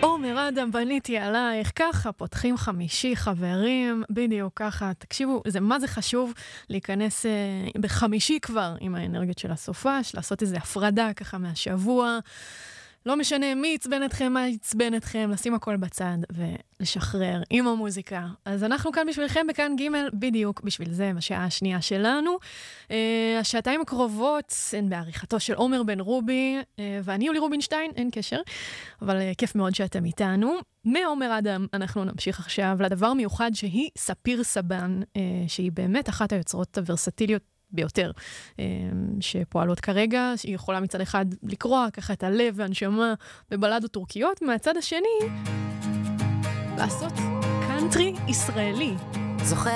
עומר אדם, בניתי עלייך, ככה פותחים חמישי, חברים, בדיוק ככה. תקשיבו, מה זה חשוב להיכנס בחמישי כבר עם האנרגיות של הסופש, לעשות איזו הפרדה ככה מהשבוע, לא משנה מי יצבן אתכם, מה יצבן אתכם, לשים הכל בצד ולשחרר עם המוזיקה. אז אנחנו כאן בשבילכם בכאן ג' בדיוק בשביל זה, בשעה השנייה שלנו. השעתיים הקרובות הן בעריכתו של עומר בן רובי, ואני יולי רובינשטיין, אין קשר, אבל כיף מאוד שאתם איתנו. מעומר אדם אנחנו נמשיך עכשיו לדבר מיוחד שהיא ספיר סבן, שהיא באמת אחת היוצרות הוורסטיליות ביותר שפועלות כרגע, שהיא יכולה מצד אחד לקרוע ככה את הלב והנשמה בבלדות טורקיות, מהצד השני לעשות קאנטרי ישראלי. זוכר